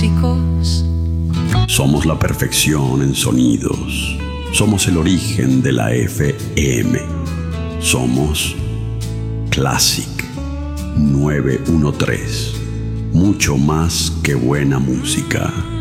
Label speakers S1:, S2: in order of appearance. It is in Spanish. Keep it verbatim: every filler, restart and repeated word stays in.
S1: clásicos.
S2: Somos la perfección en sonidos. Somos el origen de la F M. Somos Classic novecientos trece. Mucho más que buena música.